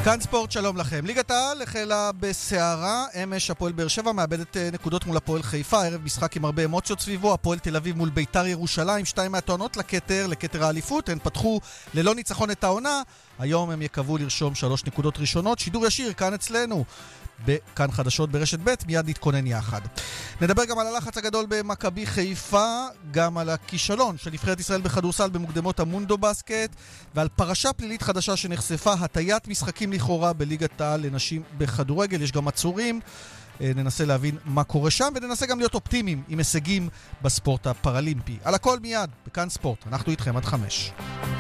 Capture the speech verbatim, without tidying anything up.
כאן ספורט, שלום לכם. ליגת העל החלה בסערה, אמש הפועל באר שבע מאבדת נקודות מול הפועל חיפה, ערב משחק עם הרבה אמוציות סביבו, הפועל תל אביב מול ביתר ירושלים, שתיים מהטוענות לכתר, לכתר האליפות, הן פתחו ללא ניצחון את העונה, היום הם יקוו לרשום שלוש נקודות ראשונות, שידור ישיר כאן אצלנו, בכאן חדשות ברשת ב', מיד נתכונן יחד. נדבר גם על הלחץ הגדול במכבי חיפה, גם על הכישלון של נבחרת ישראל בכדורסל במוקדמות המונדו בסקט, ועל פרשה פלילית חדשה שנחשפה, הטיית משחקים לכאורה בליגת העל לנשים בכדורגל, יש גם עצורים, ננסה להבין מה קורה שם, וננסה גם להיות אופטימיים עם הישגים בספורט הפרלימפי. על הכל מיד, בכאן ספורט, אנחנו איתכם עד חמש.